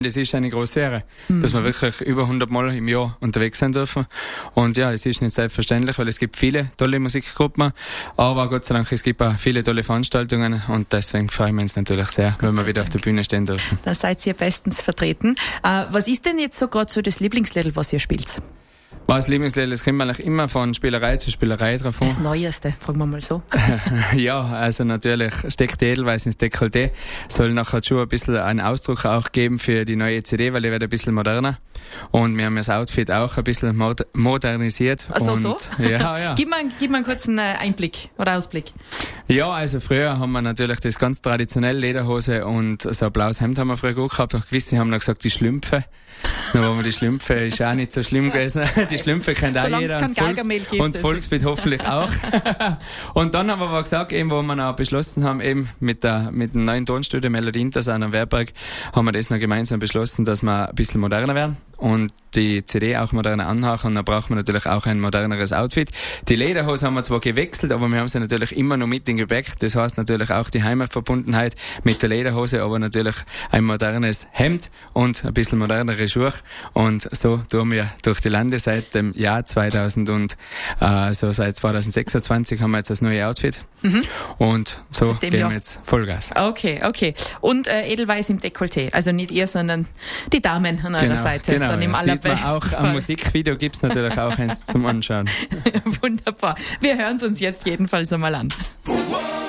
Das ist eine große Ehre, dass wir wirklich über 100 Mal im Jahr unterwegs sein dürfen. Und ja, es ist nicht selbstverständlich, weil es gibt viele tolle Musikgruppen, aber Gott sei Dank, es gibt auch viele tolle Veranstaltungen und deswegen freuen wir uns natürlich sehr, wenn wir wieder auf der Bühne stehen dürfen. Da seid ihr bestens vertreten. Was ist denn jetzt so gerade so das Lieblingslied, was ihr spielt? Was Lieblingslied, das kommt eigentlich immer von Spielerei zu Spielerei drauf an. Das Neueste, fragen wir mal so. Ja, also natürlich steckt die Edelweiß ins Dekolleté. Soll nachher schon ein bisschen einen Ausdruck auch geben für die neue CD, weil die wird ein bisschen moderner. Und wir haben das Outfit auch ein bisschen modernisiert. Also so? Ja. Gib mir einen kurzen Einblick oder Ausblick. Ja, also früher haben wir natürlich das ganz traditionell Lederhose und so ein blaues Hemd haben wir früher gut gehabt. Auch gewisse haben noch gesagt, die Schlümpfe. Die Schlümpfe ist auch nicht so schlimm gewesen. Die Schlümpfe kennt auch jeder. Kein Gargamel gibt, und Volksbeat hoffentlich auch. Und dann haben wir aber gesagt, eben, wo wir noch beschlossen haben, eben mit dem neuen Tonstudio Melodie Intersound am Werberg, haben wir das noch gemeinsam beschlossen, dass wir ein bisschen moderner werden und die CD auch moderner anhaken. Und dann braucht man natürlich auch ein moderneres Outfit. Die Lederhose haben wir zwar gewechselt, aber wir haben sie natürlich immer noch mit im Gepäck. Das heißt natürlich auch die Heimatverbundenheit mit der Lederhose, aber natürlich ein modernes Hemd und ein bisschen modernere Schuhe. Und so tun wir durch die Lande seit dem Jahr 2000 und seit 2026 haben wir jetzt das neue Outfit. Und so gehen wir jetzt Vollgas. Okay. Und Edelweiß im Dekolleté. Also nicht ihr, sondern die Damen an eurer Seite. Genau, dann im sieht man auch am Musikvideo, gibt es natürlich auch eins zum Anschauen. Wunderbar. Wir hören es uns jetzt jedenfalls einmal an.